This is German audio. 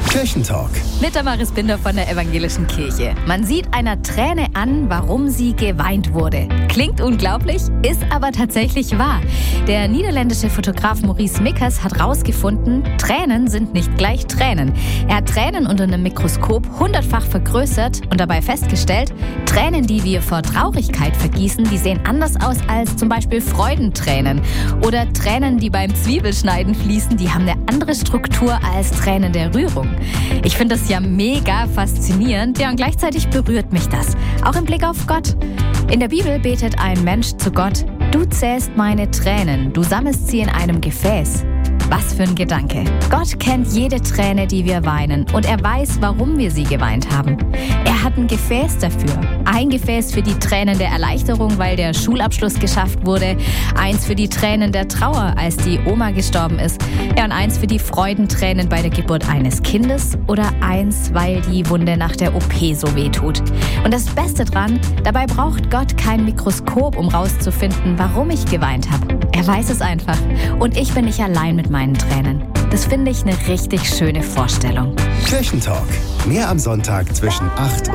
Kirchentalk. Mit Damaris Binder von der Evangelischen Kirche. Man sieht einer Träne an, warum sie geweint wurde. Klingt unglaublich, ist aber tatsächlich wahr. Der niederländische Fotograf Maurice Mikkers hat herausgefunden, Tränen sind nicht gleich Tränen. Er hat Tränen unter einem Mikroskop 100-fach vergrößert und dabei festgestellt, Tränen, die wir vor Traurigkeit vergießen, die sehen anders aus als zum Beispiel Freudentränen. Oder Tränen, die beim Zwiebelschneiden fließen, die haben eine andere Struktur als Tränen der Rührung. Ich finde das ja mega faszinierend, ja, und gleichzeitig berührt mich das. Auch im Blick auf Gott. In der Bibel betet ein Mensch zu Gott: Du zählst meine Tränen, du sammelst sie in einem Gefäß. Was für ein Gedanke. Gott kennt jede Träne, die wir weinen, und er weiß, warum wir sie geweint haben. Er hat ein Gefäß dafür. Ein Gefäß für die Tränen der Erleichterung, weil der Schulabschluss geschafft wurde. Eins für die Tränen der Trauer, als die Oma gestorben ist. Ja, und eins für die Freudentränen bei der Geburt eines Kindes. Oder eins, weil die Wunde nach der OP so weh tut. Und das Beste dran, dabei braucht Gott kein Mikroskop, um rauszufinden, warum ich geweint habe. Er weiß es einfach. Und ich bin nicht allein mit meinen Tränen. Das finde ich eine richtig schöne Vorstellung. Kirchentalk. Mehr am Sonntag zwischen 8